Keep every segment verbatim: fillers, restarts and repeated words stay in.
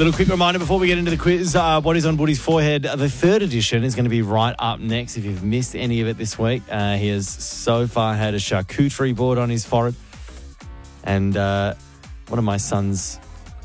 Little quick reminder before we get into the quiz. Uh, what is on Woody's forehead? The third edition is going to be right up next. If you've missed any of it this week, uh, he has so far had a charcuterie board on his forehead. And uh, one of my son's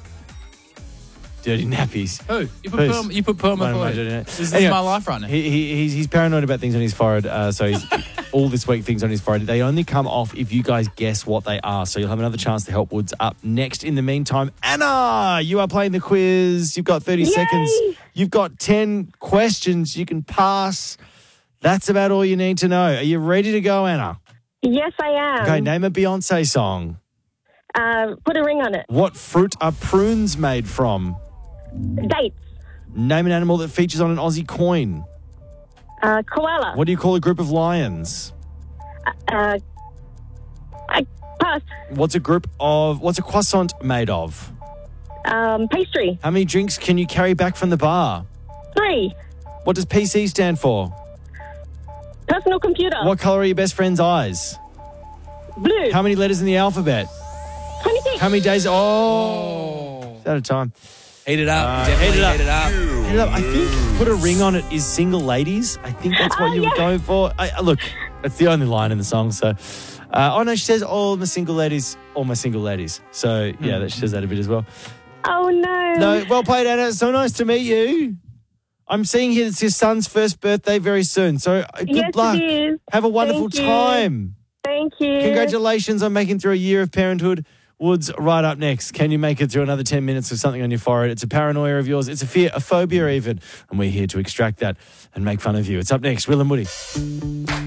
dirty nappies. Who? You put perm, you put perm on my forehead. This is anyway, my life right now. He, he, he's, he's paranoid about things on his forehead, uh, so he's all this week things on his forehead. They only come off if you guys guess what they are, so you'll have another chance to help Woods up next. In the meantime, Anna, you are playing the quiz. You've got thirty Yay! seconds. You've got ten questions you can pass. That's about all you need to know. Are you ready to go, Anna? Yes, I am. Okay, name a Beyonce song. Uh, put a ring on it. What fruit are prunes made from? Dates. Name an animal that features on an Aussie coin. Uh, koala. What do you call a group of lions? Uh, I pass. What's a group of, what's a croissant made of? Um, pastry. How many drinks can you carry back from the bar? Three. What does P C stand for? Personal computer. What colour are your best friend's eyes? Blue. How many letters in the alphabet? twenty-six. How many days? Oh, it's out of time. Heat it up. Uh, Definitely heat it up. heat it up. Heat it up. I think put a ring on it is single ladies. I think that's what Oh, you were yeah. going for. I, look, it's the only line in the song. So, uh, oh no, she says all my single ladies, all my single ladies. So yeah, that she says that a bit as well. Oh, no. No, well played, Anna. So nice to meet you. I'm seeing here it's your son's first birthday very soon. So uh, good Yes, luck. it is. Have a wonderful Thank you. time. Thank you. Congratulations on making through a year of parenthood. Woods, right up next. Can you make it through another ten minutes of something on your forehead? It's a paranoia of yours. It's a fear, a phobia even. And we're here to extract that and make fun of you. It's up next. Will and Woody.